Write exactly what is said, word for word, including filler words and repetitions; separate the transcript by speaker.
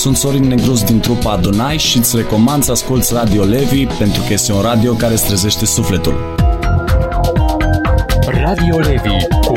Speaker 1: Sunt Sorin Negruz din trupa Adonai și îți recomand să asculți Radio Levi pentru că este un radio care îți trezește sufletul.
Speaker 2: Radio Levi.